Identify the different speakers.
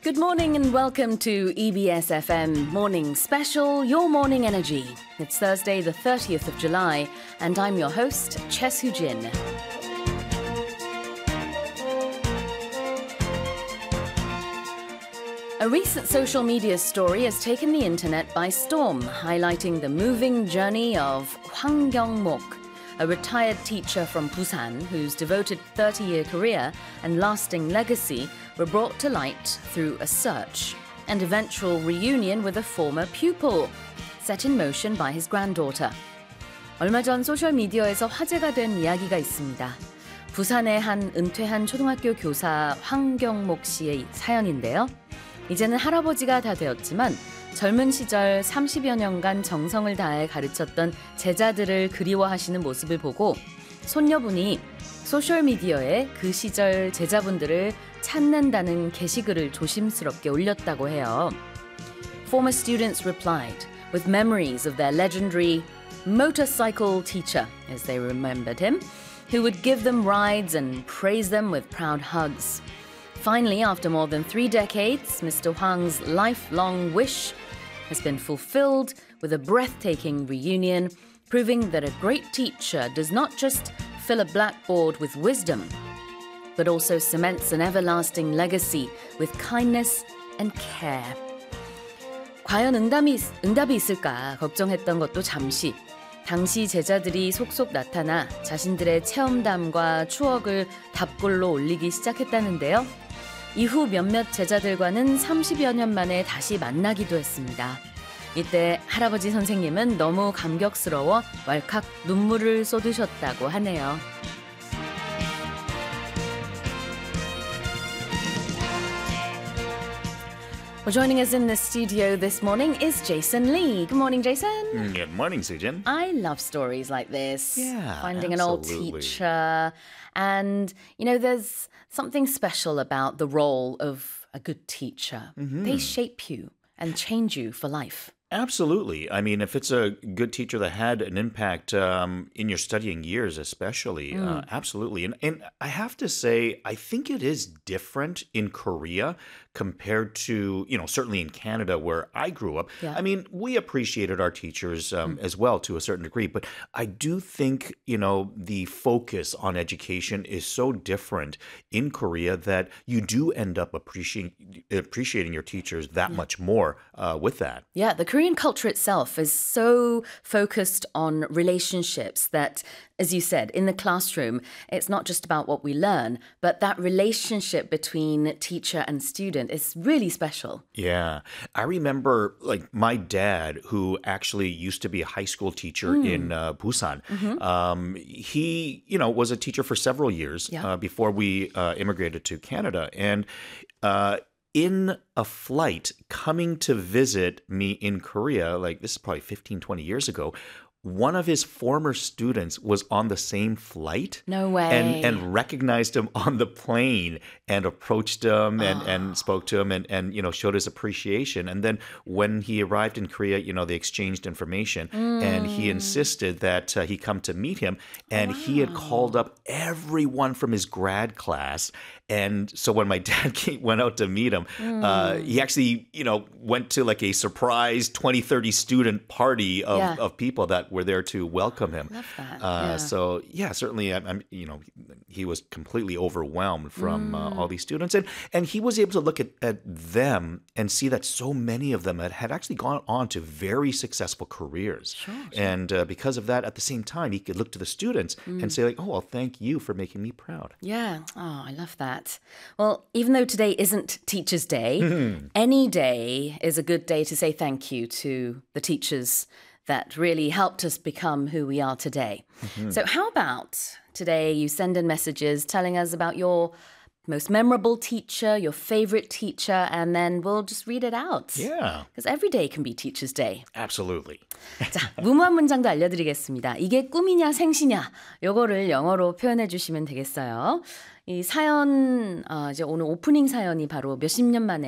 Speaker 1: Good morning and welcome to EBS FM Morning Special, Your Morning Energy. It's Thursday, the 30th of July, and I'm your host, Che Soo-jin. A recent social media story has taken the internet by storm, highlighting the moving journey of Hwang Kyung-mok, a retired teacher from Busan whose devoted 30-year career and lasting legacy were brought to light through a search and eventual reunion with a former pupil, set in motion by his granddaughter. 얼마 전 소셜미디어에서 화제가 된 이야기가 있습니다. 부산의 한 은퇴한 초등학교 교사 황경목 씨의 사연인데요. 이제는 할아버지가 다 되었지만 젊은 시절 30여 년간 정성을 다해 가르쳤던 제자들을 그리워하시는 모습을 보고 손녀분이 소셜미디어에 그 시절 제자분들을 찾는다는 게시글을 조심스럽게 올렸다고 해요. Former students replied with memories of their legendary motorcycle teacher, as they remembered him, who would give them rides and praise them with proud hugs. Finally, after more than 3 decades, Mr. Hwang's lifelong wish has been fulfilled with a breathtaking reunion, proving that a great teacher does not just fill a blackboard with wisdom, but also cements an everlasting legacy with kindness and care. 과연 응답이 있을까 걱정했던 것도 잠시, 당시 제자들이 속속 나타나 자신들의 체험담과 추억을 답글로 올리기 시작했다는데요. 이후 몇몇 제자들과는 30여 년 만에 다시 만나기도 했습니다. 이때 할아버지 선생님은 너무 감격스러워 왈칵 눈물을 쏟으셨다고 하네요. Well, joining us in the studio this morning is Jason Lee. Good morning, Jason.
Speaker 2: Good morning, Soo-jin.
Speaker 1: I love stories like this.
Speaker 2: Yeah,
Speaker 1: Finding an old
Speaker 2: absolutely.
Speaker 1: teacher. And, there's something special about the role of a good teacher. They shape you and change you for life.
Speaker 2: Absolutely. I mean, if it's a good teacher that had an impact in your studying years, especially, absolutely. And I have to say, I think it is different in Korea compared to, certainly in Canada where I grew up.
Speaker 1: Yeah.
Speaker 2: I mean, we appreciated our teachers as well to a certain degree, but I do think, the focus on education is so different in Korea that you do end up appreciating your teachers that much more with that.
Speaker 1: Yeah, the Korean culture itself is so focused on relationships that, as you said, in the classroom, it's not just about what we learn, but that relationship between teacher and student is really special.
Speaker 2: Yeah. I remember my dad, who actually used to be a high school teacher in Busan. He, was a teacher for several years before we immigrated to Canada. And in a flight coming to visit me in Korea, this is probably 15, 20 years ago, one of his former students was on the same flight.
Speaker 1: No way.
Speaker 2: And recognized him on the plane and approached him and spoke to him and showed his appreciation. And then when he arrived in Korea, they exchanged information and he insisted that he come to meet him. And he had called up everyone from his grad class. And so when my dad went out to meet him, he actually, went to a surprise 20, 30 student party of people that were there to welcome him.
Speaker 1: Love that.
Speaker 2: So, certainly, he was completely overwhelmed from all these students. And he was able to look at them and see that so many of them had actually gone on to very successful careers.
Speaker 1: Sure.
Speaker 2: And because of that, at the same time, he could look to the students and say, thank you for making me proud.
Speaker 1: Yeah. Oh, I love that. Well, even though today isn't Teachers' Day, any day is a good day to say thank you to the teachers that really helped us become who we are today. So how about today you send in messages telling us about your most memorable teacher, your favorite teacher, and then we'll just read it out.
Speaker 2: Yeah.
Speaker 1: Because every day can be Teachers' Day.
Speaker 2: Absolutely.
Speaker 1: 자, 무모한 문장도 알려드리겠습니다. 이게 꿈이냐 생시냐 요거를 영어로 표현해 주시면 되겠어요. 이 사연, 이제 오늘 오프닝 사연이 바로 몇십 년 만에